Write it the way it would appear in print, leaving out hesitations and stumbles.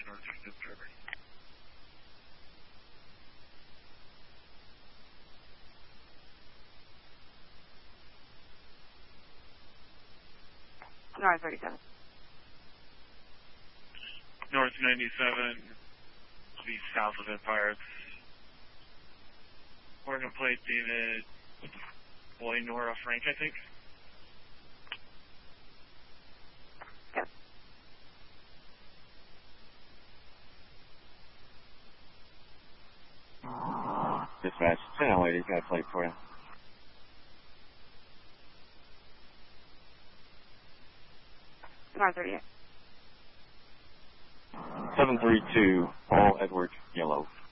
North River. North 37. North 97, will be south of Empire. Oregon plate, David Boy, Nora Frank, I think. Yep. Dispatch, 10 lady, got a plate for you. North 38. 732, Paul Edward, yellow.